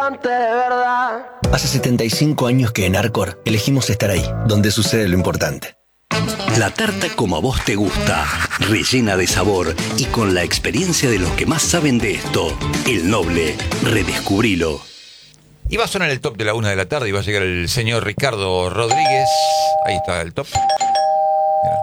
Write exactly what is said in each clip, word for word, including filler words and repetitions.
amante de verdad. Hace setenta y cinco años que en Arcor elegimos estar ahí, donde sucede lo importante. La tarta como a vos te gusta, rellena de sabor y con la experiencia de los que más saben de esto. El Noble, redescubrilo. Y va a sonar el top de la una de la tarde y va a llegar el señor Ricardo Rodríguez. Ahí está el top. Mirá.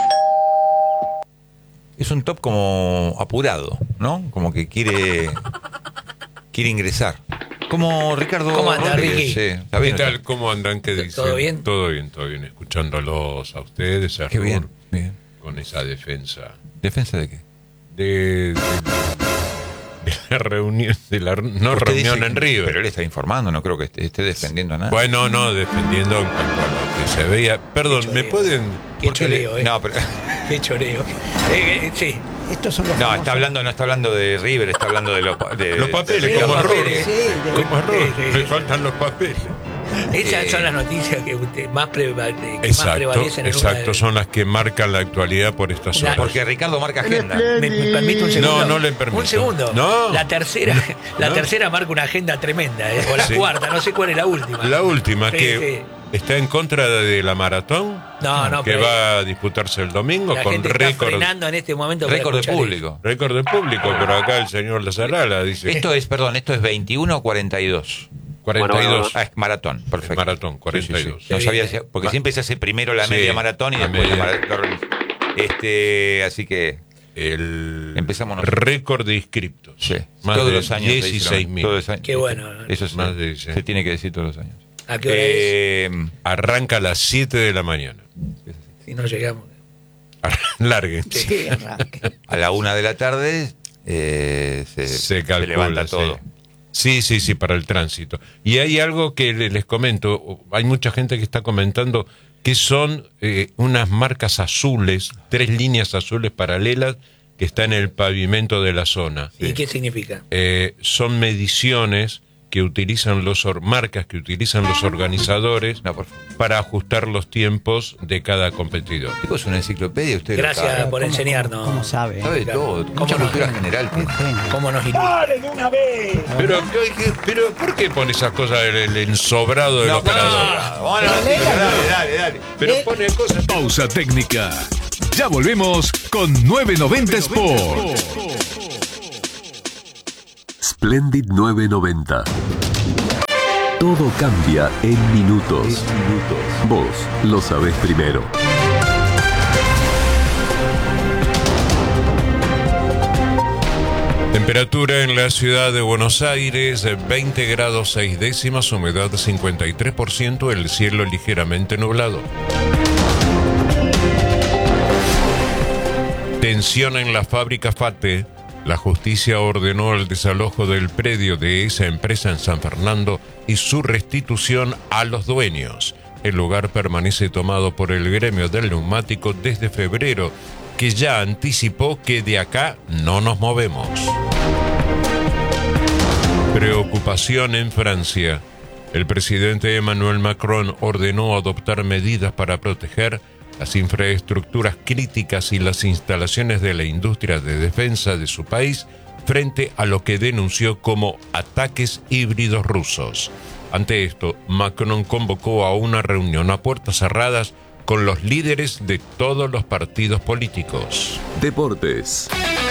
Es un top como apurado, ¿no? Como que quiere quiere ingresar. Como Ricardo ¿Cómo anda, Rodríguez. Ricky? Sí, está bien. ¿Qué tal? ¿Cómo andan? ¿Qué dicen? ¿Todo bien? Todo bien, todo bien. Escuchándolos a ustedes, a Qué bien, Rur, bien. con esa defensa. ¿Defensa de qué? De, de, de la reunión, de la no Usted reunión dice en que- River. Pero él está informando, no creo que esté, esté defendiendo a nadie. Bueno, no, defendiendo en cuanto a lo que se veía. Perdón, Qué ¿me choreo. pueden...? Qué ¿por qué le- choreo, eh. No, pero... Qué choreo. Eh, eh, sí. Estos son los No, famosos- está hablando, no está hablando de River, está hablando de los... De, Los papeles, de- Sí, como los error. papeles. Sí, de- Como error. Sí, sí, Me sí. faltan los papeles. Esas Eh, son las noticias que usted más, preva- que más Exacto, prevalecen en exacto. una... Son las que marcan la actualidad por estas Una- horas. Porque Ricardo marca agenda. ¿Me, me permite un segundo? No, no le permito. Un segundo. No. La tercera, la No. tercera marca una agenda tremenda, ¿eh? O la Sí. cuarta, no sé cuál es la última. La última, Sí, que sí. está en contra de la maratón, No, no, que pero va a disputarse el domingo la con gente está récord, frenando en este momento. para Récord de escuchar público. récord de público, pero acá el señor Lazarala dice Esto es, perdón, esto es veintiuno o cuarenta y dos. cuarenta y dos. Ah, es maratón, perfecto. Maratón, cuarenta y dos. Sí, sí, sí. No sabía, si- porque Ma- siempre se hace primero la Sí, media maratón y la después la media. maratón. Este, así que El Empezamos nosotros. récord de inscriptos. sí, Más todos de los años. se dieciséis hicieron, mil. todos los años. Qué bueno. Eso sí, Más de dieciséis. se tiene que decir todos los años. ¿A qué hora es? Eh, Arranca a las siete de la mañana. Si no llegamos. Larguen. Sí, arranque. a la una de la tarde eh, se, Se se calcula. levanta sí. todo. Sí, sí, sí, para el tránsito. Y hay algo que le- les comento. Hay mucha gente que está comentando que son eh, unas marcas azules, tres líneas azules paralelas que están en el pavimento de la zona. ¿Y qué significa? Eh, son mediciones que utilizan los or- marcas que utilizan los organizadores No, por favor. para ajustar los tiempos de cada competidor. Tipo, es una enciclopedia, usted lo Gracias sabe. por ¿Cómo- enseñarnos. ¿Cómo, cómo sabe? Sabe de todo, mucha no? cultura general. Qué genio. ¿Cómo nos ilustra? Pero, pero ¿por qué pone esas cosas el, el ensobrado del No, operador? no, bueno, dale, dale, dale, dale. Pero pone cosas. Pausa técnica. Ya volvemos con novecientos noventa Sport. Splendid novecientos noventa. Todo cambia en minutos. Vos lo sabés primero. Temperatura en la ciudad de Buenos Aires, veinte grados seis décimas, humedad cincuenta y tres por ciento, el cielo ligeramente nublado. Tensión en la fábrica FATE. La justicia ordenó el desalojo del predio de esa empresa en San Fernando y su restitución a los dueños. El lugar permanece tomado por el gremio del neumático desde febrero, que ya anticipó que de acá no nos movemos. Preocupación en Francia. El presidente Emmanuel Macron ordenó adoptar medidas para proteger las infraestructuras críticas y las instalaciones de la industria de defensa de su país frente a lo que denunció como ataques híbridos rusos. Ante esto, Macron convocó a una reunión a puertas cerradas con los líderes de todos los partidos políticos. Deportes.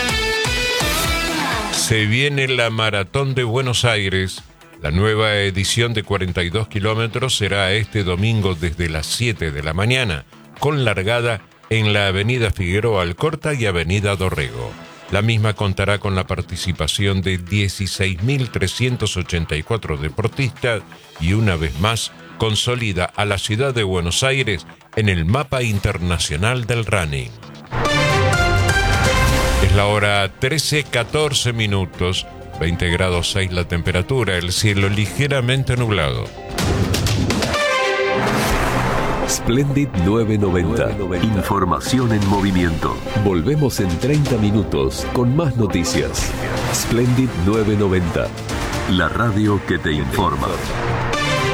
Se viene la Maratón de Buenos Aires. La nueva edición de cuarenta y dos kilómetros será este domingo desde las siete de la mañana, con largada en la avenida Figueroa Alcorta y avenida Dorrego. La misma contará con la participación de dieciséis mil trescientos ochenta y cuatro deportistas y una vez más consolida a la ciudad de Buenos Aires en el mapa internacional del running. Es la hora trece catorce minutos, veinte grados seis la temperatura, el cielo ligeramente nublado. Splendid novecientos noventa. Información en movimiento. Volvemos en treinta minutos con más noticias. Splendid novecientos noventa. La radio que te informa.